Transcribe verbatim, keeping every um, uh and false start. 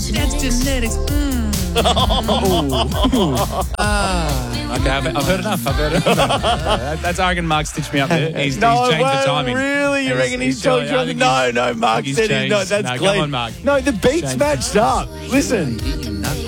That's genetics. Mm. Ah. Okay, I've, I've heard enough. I've heard enough. That- That's Arrogant Mark stitched me up there. He's, No, he's changed well, the timing. really? You reckon he's told yeah, I you? think No, he's- no, Mark I think he's said he's not. changed. That's No, clean. come on, Mark. No, the beats Changed. matched up. Listen.